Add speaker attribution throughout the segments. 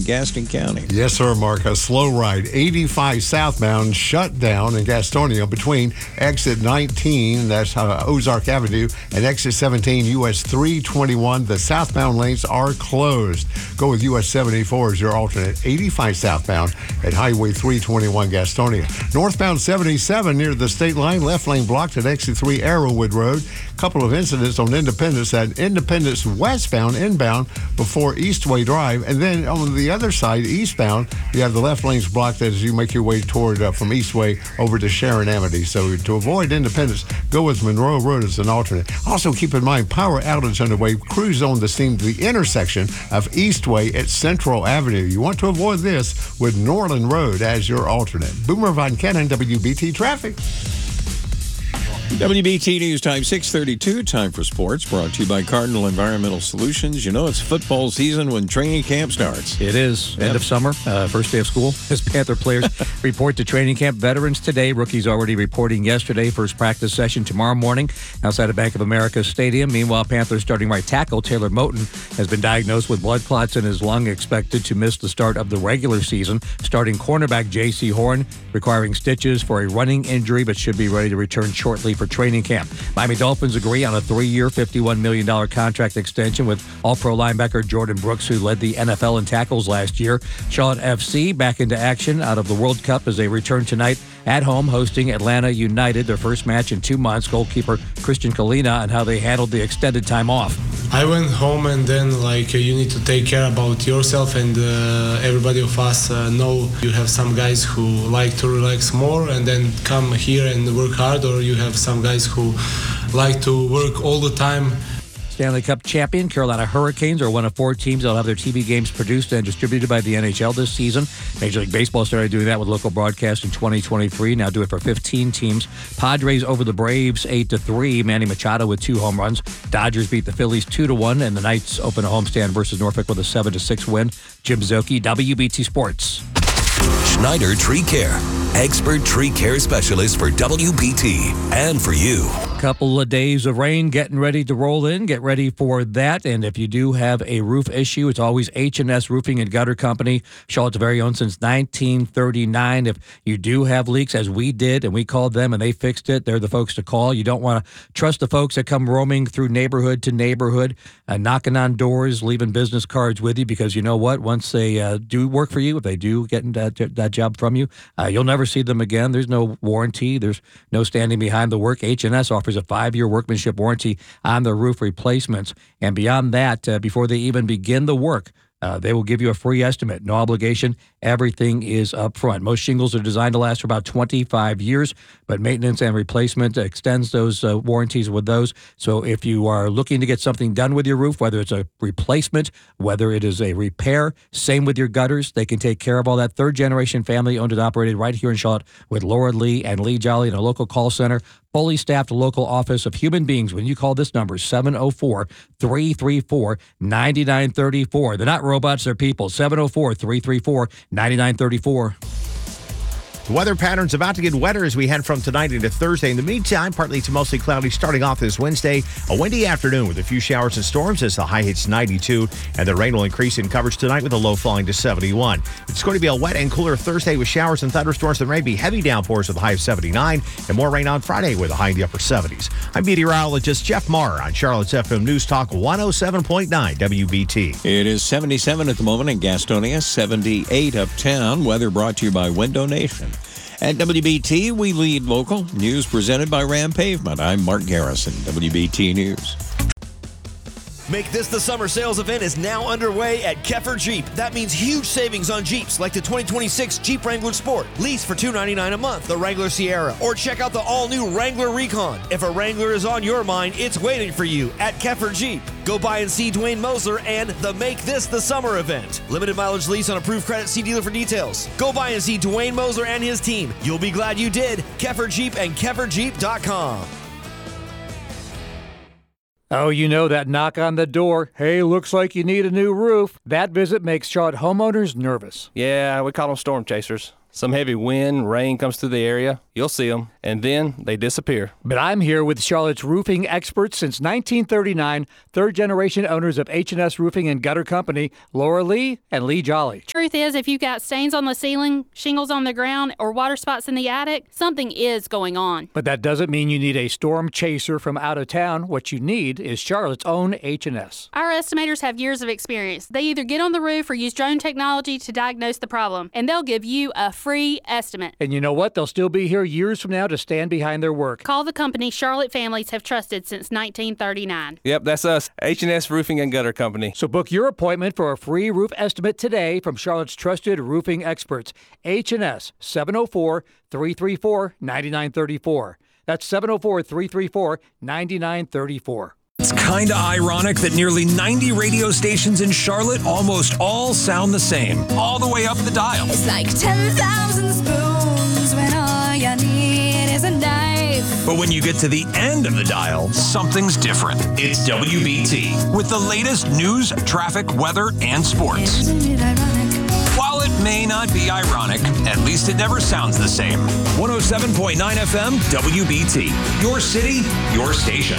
Speaker 1: in Gaston County.
Speaker 2: Yes, sir, Mark. A slow ride. 85 southbound shut down in Gastonia between exit 19, that's Ozark Avenue, and exit 17, US 321. The southbound lanes are closed. Go with US 74 as your alternate. 85 southbound at Highway 321 Gastonia. Northbound 77 near the state line, left lane blocked at exit 3 Arrowwood Road. Couple of incidents on Independence at Independence westbound inbound before Eastway Drive, and then on the other side eastbound you have the left lanes blocked as you make your way toward from Eastway over to Sharon Amity. So to avoid Independence, go with Monroe Road as an alternate. Also keep in mind power outage underway. Crews on the scene to the intersection of Eastway at Central Avenue. You want to avoid this with Norland Road as your alternate. Boomer Von Cannon, WBT Traffic.
Speaker 1: WBT News Time 6:32. Time for sports, brought to you by Cardinal Environmental Solutions. You know it's football season when training camp starts.
Speaker 3: It is. End of summer, first day of school as Panther players report to training camp. Veterans today, rookies already reporting yesterday. First practice session tomorrow morning outside of Bank of America Stadium. Meanwhile, Panthers starting right tackle Taylor Moton has been diagnosed with blood clots in his lung, expected to miss the start of the regular season. Starting cornerback J.C. Horn requiring stitches for a running injury, but should be ready to return shortly for training camp. Miami Dolphins agree on a 3-year, $51 million contract extension with All-Pro linebacker Jordan Brooks, who led the NFL in tackles last year. Charlotte FC back into action out of the World Cup as they return tonight at home, hosting Atlanta United, their first match in 2 months. Goalkeeper Christian Kalina and how they handled the extended time off.
Speaker 4: I went home and then you need to take care about yourself, and everybody of us know you have some guys who like to relax more and then come here and work hard, or you have some guys who like to work all the time.
Speaker 3: Stanley Cup champion Carolina Hurricanes are one of 4 teams that will have their TV games produced and distributed by the NHL this season. Major League Baseball started doing that with local broadcast in 2023. Now do it for 15 teams. Padres over the Braves 8-3. Manny Machado with 2 home runs. Dodgers beat the Phillies 2-1, and the Knights open a homestand versus Norfolk with a 7-6 win. Jim Zoki, WBT Sports.
Speaker 5: Schneider Tree Care, expert tree care specialist for WBT and for you.
Speaker 3: Couple of days of rain getting ready to roll in. Get ready for that. And if you do have a roof issue, it's always H&S Roofing and Gutter Company, Charlotte's very own since 1939. If you do have leaks, as we did, and we called them and they fixed it, they're the folks to call. You don't want to trust the folks that come roaming through neighborhood to neighborhood, knocking on doors, leaving business cards with you, because you know what? Once they do work for you, if they do get that job from you, you'll never see them again. There's no warranty. There's no standing behind the work. H&S offers a 5-year workmanship warranty on the roof replacements. And beyond that, before they even begin the work, they will give you a free estimate. No obligation. Everything is up front. Most shingles are designed to last for about 25 years, but maintenance and replacement extends those warranties with those. So if you are looking to get something done with your roof, whether it's a replacement, whether it is a repair, same with your gutters, they can take care of all that. 3rd-generation family owned and operated right here in Charlotte with Laura Lee and Lee Jolly in a local call center. Fully staffed local office of human beings. When you call this number, 704-334-9934. They're not robots, they're people. 704-334-9934.
Speaker 6: The weather pattern's about to get wetter as we head from tonight into Thursday. In the meantime, partly to mostly cloudy starting off this Wednesday. A windy afternoon with a few showers and storms as the high hits 92. And the rain will increase in coverage tonight with a low falling to 71. It's going to be a wet and cooler Thursday with showers and thunderstorms. There may be heavy downpours with a high of 79. And more rain on Friday with a high in the upper 70s. I'm meteorologist Jeff Marr on Charlotte's FM News Talk 107.9 WBT.
Speaker 1: It is 77 at the moment in Gastonia, 78 uptown. Weather brought to you by Window Nation. At WBT, we lead local. News presented by Ram Pavement. I'm Mark Garrison, WBT News.
Speaker 7: Make This the Summer sales event is now underway at Keffer Jeep. That means huge savings on Jeeps like the 2026 Jeep Wrangler Sport. Lease for $299 a month, the Wrangler Sierra, or check out the all-new Wrangler Recon. If a Wrangler is on your mind, it's waiting for you at Keffer Jeep. Go by and see Dwayne Moser and the Make This the Summer event. Limited mileage lease on approved credit. See dealer for details. Go by and see Dwayne Moser and his team. You'll be glad you did. Keffer Jeep and KefferJeep.com.
Speaker 3: Oh, you know that knock on the door. Hey, looks like you need a new roof. That visit makes Charlotte homeowners nervous.
Speaker 8: Yeah, we call them storm chasers. some heavy wind, rain comes through the area, you'll see them, and then they disappear.
Speaker 3: But I'm here with Charlotte's roofing experts since 1939, third-generation owners of H&S Roofing and Gutter Company, Laura Lee and Lee Jolly.
Speaker 9: Truth is, if you've got stains on the ceiling, shingles on the ground, or water spots in the attic, something is going on.
Speaker 3: But that doesn't mean you need a storm chaser from out of town. What you need is Charlotte's own H&S.
Speaker 9: Our estimators have years of experience. They either get on the roof or use drone technology to diagnose the problem, and they'll give you a free estimate.
Speaker 3: And you know what? They'll still be here years from now to stand behind their work.
Speaker 9: Call the company Charlotte families have trusted since 1939.
Speaker 8: Yep, that's us, H&S Roofing and Gutter Company.
Speaker 3: So book your appointment for a free roof estimate today from Charlotte's trusted roofing experts. H&S, 704-334-9934. That's 704-334-9934.
Speaker 5: It's kind of ironic that nearly 90 radio stations in Charlotte almost all sound the same, all the way up the dial.
Speaker 10: It's like 10,000 spoons when all you need is a knife.
Speaker 5: But when you get to the end of the dial, something's different. It's WBT with the latest news, traffic, weather, and sports.
Speaker 10: Isn't it ironic?
Speaker 5: While it may not be ironic, at least it never sounds the same. 107.9 FM, WBT. Your city, your station.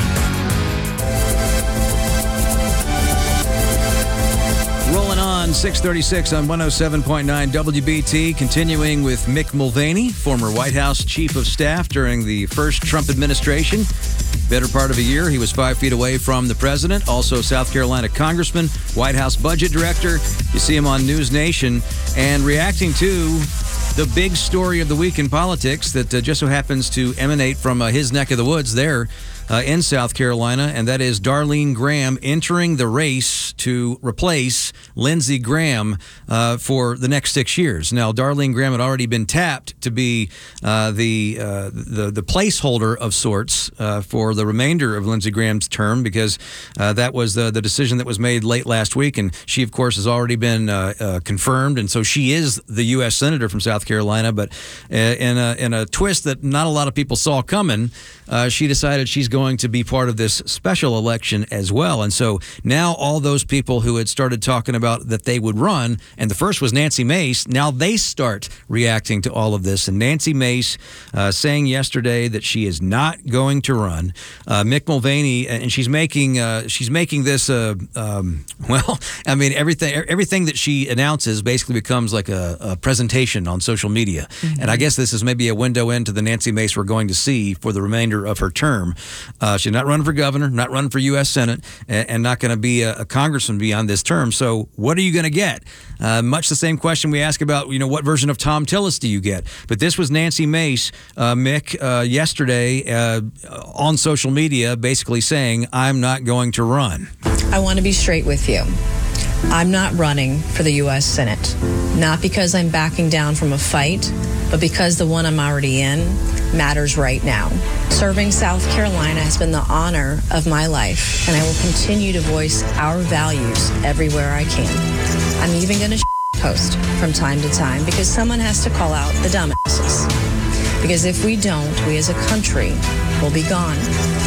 Speaker 11: Rolling on 636 on 107.9 WBT, continuing with Mick Mulvaney, former White House Chief of Staff during the first Trump administration. Better part of a year, he was 5 feet away from the president, also South Carolina congressman, White House budget director. You see him on News Nation and reacting to the big story of the week in politics that just so happens to emanate from his neck of the woods there in South Carolina, and that is Darlene Graham entering the race to replace Lindsey Graham for the next 6 years. Now, Darlene Graham had already been tapped to be the placeholder of sorts for the remainder of Lindsey Graham's term because that was the decision that was made late last week, and she, of course, has already been confirmed, and so she is the U.S. Senator from South Carolina, but in a twist that not a lot of people saw coming, she decided she's going to be part of this special election as well. And so now all those people who had started talking about that they would run, and the first was Nancy Mace, now they start reacting to all of this. And Nancy Mace saying yesterday that she is not going to run. Mick Mulvaney, and she's making this, well, I mean, everything that she announces basically becomes like a presentation on social media. Mm-hmm. And I guess this is maybe a window into the Nancy Mace we're going to see for the remainder of her term. She's not running for governor, not running for U.S. Senate, and not going to be a congressman beyond this term. So what are you going to get? Much the same question we ask about, what version of Tom Tillis do you get? But this was Nancy Mace, Mick, yesterday on social media basically saying, I'm not going to run.
Speaker 12: I want to be straight with you. I'm not running for the U.S. Senate, not because I'm backing down from a fight, but because the one I'm already in matters right now. Serving South Carolina has been the honor of my life, and I will continue to voice our values everywhere I can. I'm even going to post from time to time because someone has to call out the dumbasses. Because if we don't, we as a country will be gone.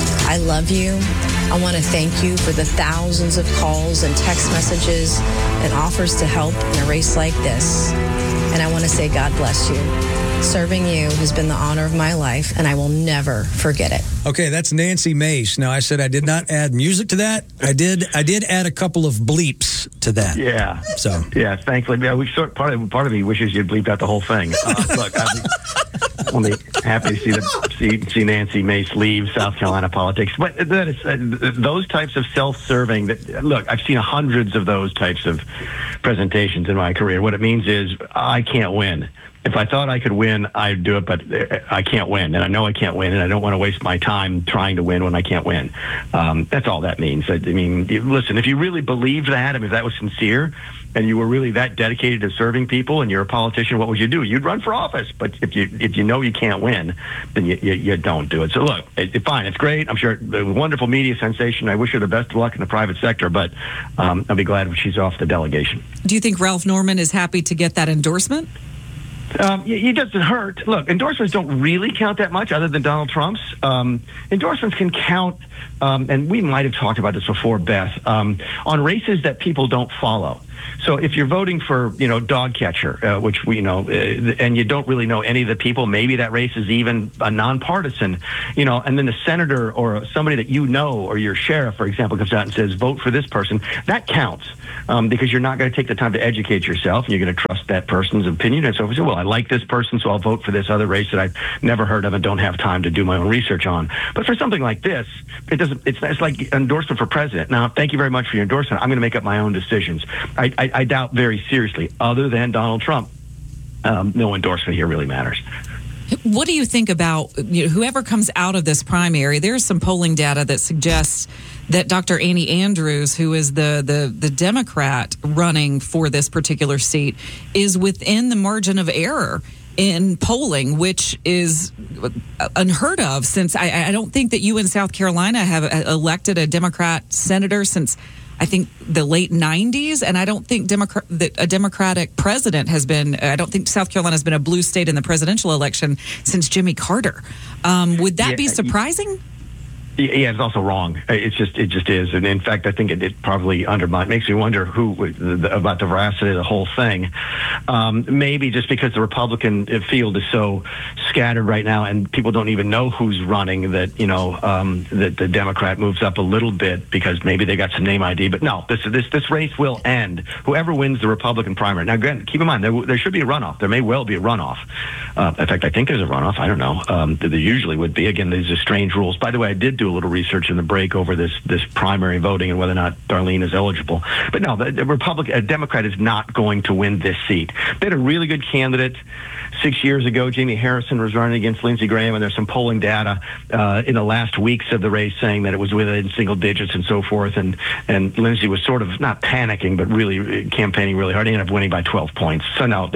Speaker 12: I love you. I want to thank you for the thousands of calls and text messages and offers to help in a race like this. And I want to say God bless you. Serving you has been the honor of my life, and I will never forget it.
Speaker 11: Okay, that's Nancy Mace. Now, I said I did not add music to that. I did add a couple of bleeps to that.
Speaker 13: Yeah.
Speaker 11: So.
Speaker 13: Yeah, thankfully. Yeah, part of me wishes you'd bleep out the whole thing. Look, I'll be happy to see Nancy Mace leave South Carolina politics. But that is, those types of self-serving, look, I've seen hundreds of those types of presentations in my career. What it means is I can't win. If I thought I could win, I'd do it, but I can't win, and I know I can't win, and I don't want to waste my time trying to win when I can't win. That's all that means. I mean, listen, if you really believed that, if that was sincere, and you were really that dedicated to serving people, and you're a politician, what would you do? You'd run for office. But if you know you can't win, then you don't do it. So look, fine, it's great. I'm sure a wonderful media sensation. I wish her the best of luck in the private sector, but I'll be glad if she's off the delegation.
Speaker 14: Do you think Ralph Norman is happy to get that endorsement?
Speaker 13: It doesn't hurt. Look, endorsements don't really count that much other than Donald Trump's. Endorsements can count, and we might have talked about this before, Beth, on races that people don't follow. So if you're voting for, dog catcher, which we know, and you don't really know any of the people, maybe that race is even a nonpartisan, and then a senator or somebody that or your sheriff, for example, comes out and says, vote for this person, that counts because you're not going to take the time to educate yourself, and you're going to trust that person's opinion. And so, well, I like this person, so I'll vote for this other race that I've never heard of and don't have time to do my own research on. But for something like this, it's like endorsement for president. Now, thank you very much for your endorsement. I'm going to make up my own decisions. I doubt very seriously, other than Donald Trump, no endorsement here really matters.
Speaker 14: What do you think about whoever comes out of this primary? There's some polling data that suggests that Dr. Annie Andrews, who is the Democrat running for this particular seat, is within the margin of error in polling, which is unheard of since I don't think that you in South Carolina have elected a Democrat senator since I think the late 90s, and I don't think that a Democratic president has been. I don't think South Carolina has been a blue state in the presidential election since Jimmy Carter. Would that be surprising?
Speaker 13: Yeah, it's also wrong. It just is, and in fact, I think it probably makes me wonder about the veracity of the whole thing. Maybe just because the Republican field is so scattered right now, and people don't even know who's running. That that the Democrat moves up a little bit because maybe they got some name ID. But no, this race will end. Whoever wins the Republican primary. Now, again, keep in mind there should be a runoff. There may well be a runoff. In fact, I think there's a runoff. I don't know. There usually would be. Again, these are strange rules. By the way, I did do a little research in the break over this primary voting and whether or not Darlene is eligible. But no, a Democrat is not going to win this seat. They had a really good candidate 6 years ago. Jamie Harrison was running against Lindsey Graham, and there's some polling data in the last weeks of the race saying that it was within single digits and so forth. And Lindsey was sort of not panicking, but really campaigning really hard. He ended up winning by 12 points. So no.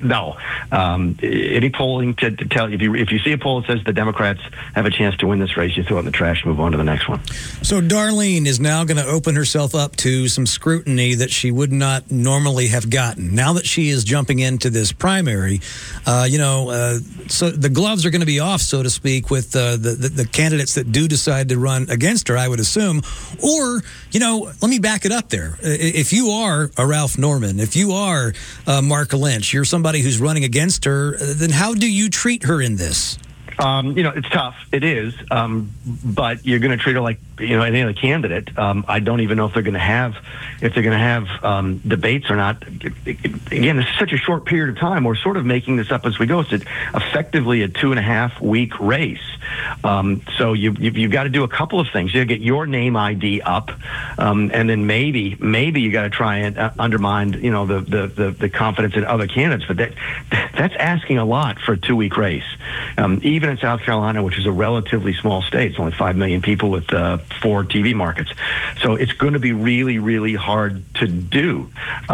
Speaker 13: Any polling to tell you, if you see a poll that says the Democrats have a chance to win this race, you throw it in the trash, move on to the next one.
Speaker 15: So Darlene is now going to open herself up to some scrutiny that she would not normally have gotten. Now that she is jumping into this primary, so the gloves are going to be off, so to speak, with the candidates that do decide to run against her, I would assume. Or, let me back it up there. If you are a Ralph Norman, if you are Mark Lynch, you're somebody who's running against her, then how do you treat her in this?
Speaker 13: It's tough. It is. But you're going to treat her like, any other candidate. I don't even know if they're going to have debates or not. Again, this is such a short period of time. We're sort of making this up as we go. It's effectively a 2.5 week race. So you've got to do a couple of things. You got to get your name ID up, and then maybe you got to try and undermine, the confidence in other candidates. But that's asking a lot for a 2-week race. Even in South Carolina, which is a relatively small state, it's only 5 million people with 4 TV markets. So it's going to be really, really hard to do.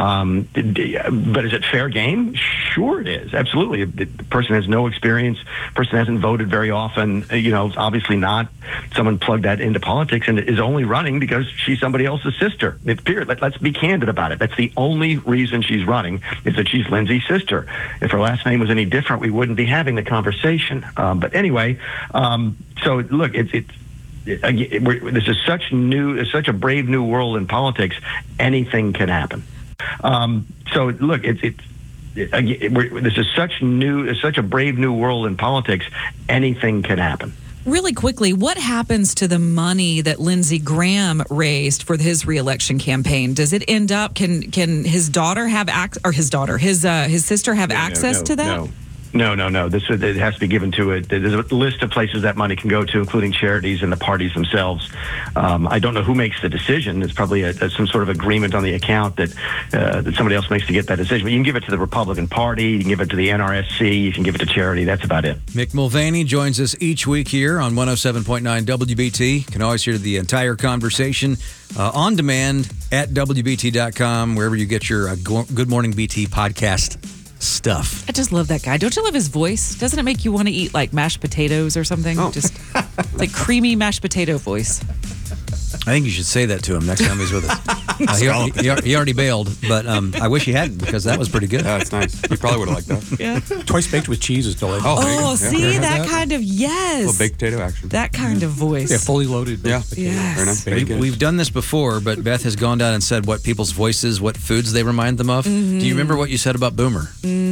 Speaker 13: But is it fair game? Sure it is. Absolutely. The person has no experience, person hasn't voted very often, obviously not someone plugged that into politics and is only running because she's somebody else's sister. Period. Let's be candid about it. That's the only reason she's running, is that she's Lindsey's sister. If her last name was any different, we wouldn't be having the conversation. But anyway, so look, this is such a brave new world in politics. Anything can happen. So look, this is such a brave new world in politics. Anything can happen.
Speaker 14: Really quickly, what happens to the money that Lindsey Graham raised for his reelection campaign? Does it end up? Can his daughter have his sister have access to that?
Speaker 13: No. It has to be given to it. There's a list of places that money can go to, including charities and the parties themselves. I don't know who makes the decision. It's probably some sort of agreement on the account that somebody else makes to get that decision. But you can give it to the Republican Party, you can give it to the NRSC, you can give it to charity. That's about it.
Speaker 11: Mick Mulvaney joins us each week here on 107.9 WBT. You can always hear the entire conversation on demand at WBT.com, wherever you get your Good Morning BT podcast stuff.
Speaker 14: I just love that guy. Don't you love his voice? Doesn't it make you want to eat like mashed potatoes or something?
Speaker 11: Oh.
Speaker 14: Just like creamy mashed potato voice.
Speaker 11: I think you should say that to him next time he's with us. He already bailed, but I wish he hadn't because that was pretty good.
Speaker 16: Yeah, that's nice. He probably would have liked that.
Speaker 14: Yeah.
Speaker 3: Twice baked with cheese is delicious.
Speaker 14: Oh, see that kind of
Speaker 16: A little baked potato action.
Speaker 14: that kind of voice.
Speaker 3: Yeah, fully loaded.
Speaker 16: Yeah.
Speaker 14: Yes.
Speaker 16: Very nice. Bacon.
Speaker 11: We've done this before, but Beth has gone down and said what people's voices, what foods they remind them of. Do you remember what you said about Boomer?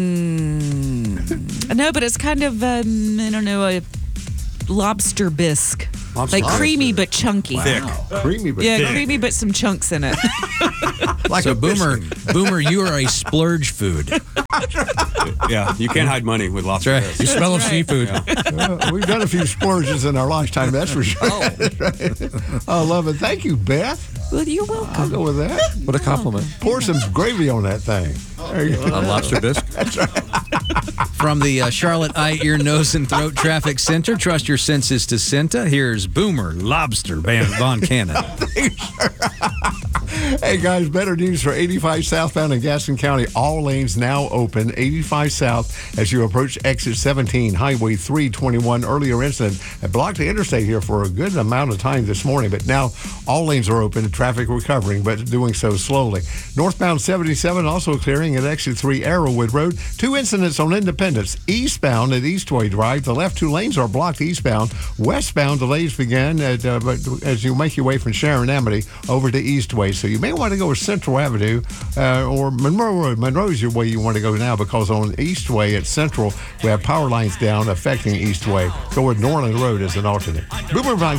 Speaker 14: No, but it's kind of I don't know, a lobster bisque. Like creamy but chunky.
Speaker 2: Thick. Creamy but thick.
Speaker 14: Creamy but some chunks in it.
Speaker 11: So Boomer, you are a splurge food.
Speaker 16: Yeah, you can't hide money with lobster.
Speaker 11: That's right.
Speaker 3: You smell of seafood.
Speaker 2: We've done a few splurges in our lifetime, that's for sure. I love it. Thank you, Beth.
Speaker 14: Well, you're welcome.
Speaker 2: I'll go with that.
Speaker 3: What a compliment.
Speaker 2: Pour some gravy on that thing. There you go.
Speaker 3: Lobster bisque.
Speaker 2: That's right.
Speaker 11: From the Charlotte Eye, Ear, Nose, and Throat Traffic Center, trust your senses to Cinta. Here's Boomer Lobster Von Cannon.
Speaker 2: Hey, guys, better news for 85 southbound in Gaston County. All lanes now open. 85 south as you approach exit 17, Highway 321. Earlier incident had blocked the interstate here for a good amount of time this morning, but now all lanes are open. Traffic recovering, but doing so slowly. Northbound 77 also clearing at exit 3, Arrowwood Road. 2 incidents on Independence. Eastbound at Eastway Drive, the left 2 lanes are blocked eastbound. Westbound delays begin as you make your way from Sharon Amity over to Eastway. So you may want to go with Central Avenue or Monroe Road. Monroe's your way you want to go now because on Eastway at Central, we have power lines down affecting Eastway. Go with Norland Road as an alternate. Boomer Von